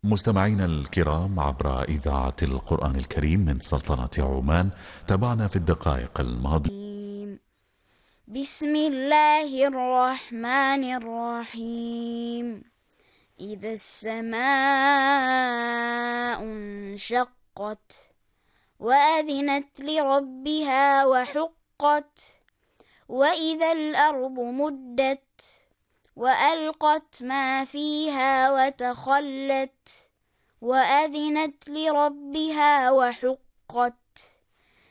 مستمعينا الكرام عبر إذاعة القرآن الكريم من سلطنة عمان، تابعنا في الدقائق الماضية. بسم الله الرحمن الرحيم. إذا السماء انشقت وأذنت لربها وحقت، وإذا الأرض مدت وألقت ما فيها وتخلت وأذنت لربها وحقت.